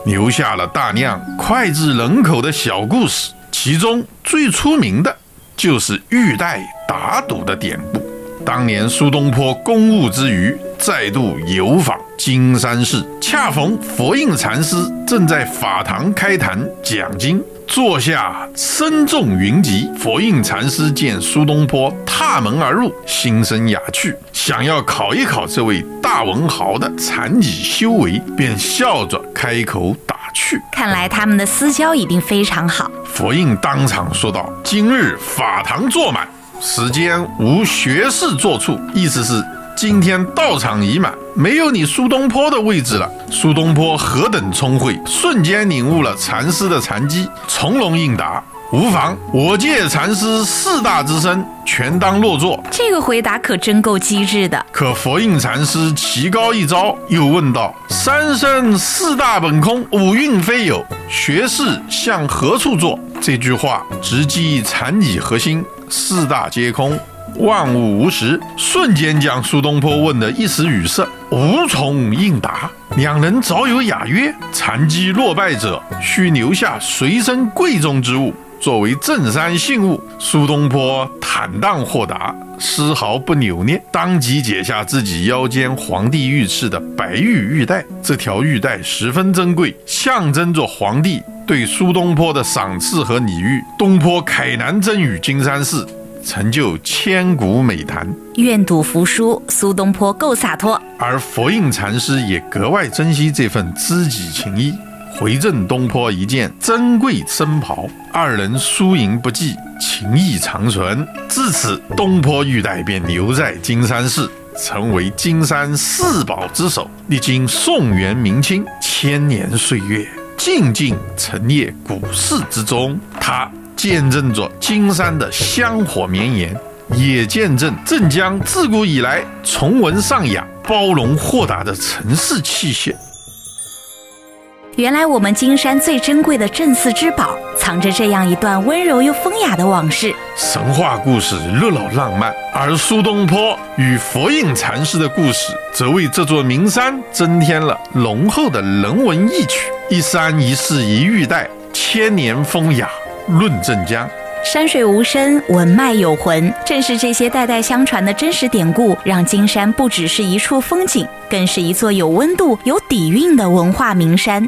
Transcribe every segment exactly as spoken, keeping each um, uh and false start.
留下了大量脍炙人口的小故事，其中最出名的就是玉带打赌的典故。当年苏东坡公务之余，再度游访金山寺，恰逢佛印禅师正在法堂开坛讲经，座下深重云集。佛印禅师见苏东坡踏门而入，心生雅趣，想要考一考这位大文豪的禅己修为，便笑着开口打趣。 看来他们的私交一定非常好。 佛印当场说道：“今日法堂坐满，时间无学士坐处，意思是今天道场已满，没有你苏东坡的位置了。”苏东坡何等聪慧，瞬间领悟了禅师的禅机，从容应答：“无妨，我借禅师四大之身，全当落座。” 这个回答可真够机智的。 可佛印禅师棋高一招，又问道：“三生四大本空，五蕴非有，学士向何处坐？”这句话直击禅己核心，四大皆空，万物无实，瞬间将苏东坡问得一时语塞，无从应答。两人早有雅约：禅机落败者，须留下随身贵重之物，作为镇山信物。苏东坡坦荡豁达，丝毫不扭捏，当即解下自己腰间皇帝御赐的白玉玉带。这条玉带十分珍贵，象征着皇帝对苏东坡的赏赐和礼遇。东坡凯南赠予金山寺，成就千古美谈。 愿赌服输，苏东坡够洒脱。 而佛印禅师也格外珍惜这份知己情谊，回赠东坡一件珍贵僧袍，二人输赢不计，情谊长存。自此，东坡玉带便留在金山寺，成为金山四宝之首，历经宋元明清千年岁月，静静陈列古寺之中。它见证着金山的香火绵延，也见证镇江自古以来崇文尚雅、包容豁达的城市气息。 原来我们金山最珍贵的镇寺之宝，藏着这样一段温柔又风雅的往事。 神话故事热闹浪漫，而苏东坡与佛印禅师的故事，则为这座名山增添了浓厚的人文意趣。一山一寺一玉带，千年风雅论镇江。 山水无声，文脉有魂，正是这些代代相传的真实典故，让金山不只是一处风景，更是一座有温度、有底蕴的文化名山。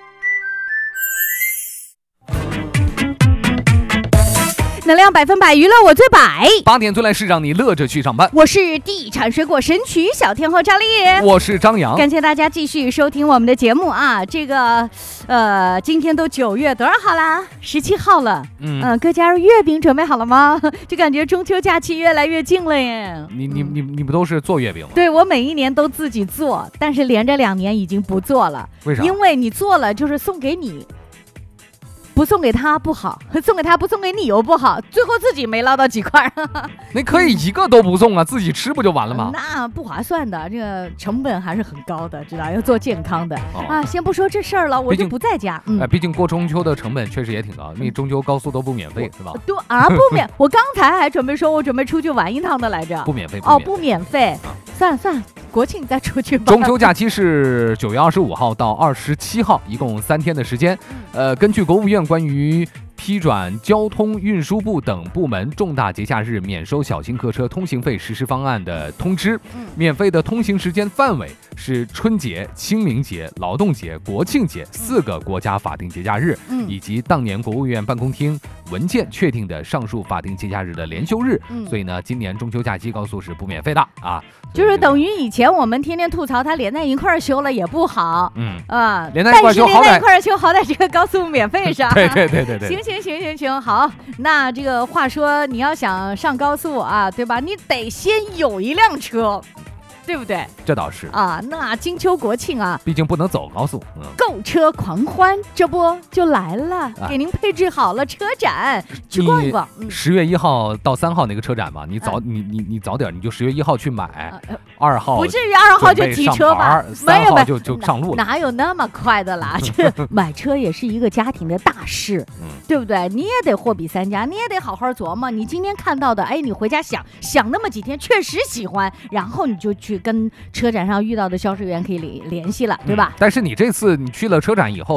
能量百分百，娱乐我最百。 八点最来是让你乐着去上班。 我是地产水果神曲小天后张丽， 我是张扬。 感谢大家继续收听我们的节目啊！这个，呃，今天都九月多少号啦？十七号了。嗯、呃，各家月饼准备好了吗？就感觉中秋假期越来越近了耶。 你你你你不都是做月饼吗？ 对，我每一年都自己做，但是连着两年已经不做了。 为啥？ 因为你做了就是送给你。不送给他不好，送给他不送给你又不好，最后自己没捞到几块。 那可以一个都不送啊，自己吃不就完了吗？ 那不划算的，这个成本还是很高的，知道要做健康的、哦、啊。先不说这事儿了，我就不在家。 嗯，毕竟过中秋的成本确实也挺高，因为中秋高速都不免费，是吧？ 对啊，不免。我刚才还准备说我准备出去玩一趟的来着， 不免费。 哦，不免费。啊、算了算了。国庆再出去吧。 中秋假期是九月二十五号到二十七号，一共三天的时间。呃，根据国务院关于批转交通运输部等部门重大节假日免收小型客车通行费实施方案的通知，免费的通行时间范围是春节、清明节、劳动节、国庆节四个国家法定节假日，以及当年国务院办公厅文件确定的上述法定节假日的连休日。所以呢，今年中秋假期高速是不免费的啊。 就是等于以前我们天天吐槽它连在一块儿修了也不好，嗯啊， 连在一块儿修， 但是连在一块儿修，好歹这个高速免费是吧？ 对对对对对。 行行行行行，好，那这个话说，你要想上高速啊，对吧？你得先有一辆车。对不对？ 这倒是啊。那金秋国庆啊， 毕竟不能走高速， 嗯，购车狂欢，这不就来了？啊、给您配置好了车展，去逛一逛。 十、嗯、月一号到三号那个车展嘛，你早、啊、你你你早点，你就十月一号去买，二、啊、号不至于二号就提车吧？ 没有，就就上路了。 哪有那么快的啦？这买车也是一个家庭的大事，嗯、对不对？你也得货比三家，你也得好好琢磨。你今天看到的，哎，你回家想想那么几天，确实喜欢，然后你就去跟车展上遇到的销售员可以联联系了，对吧？ 嗯、但是你这次你去了车展以后。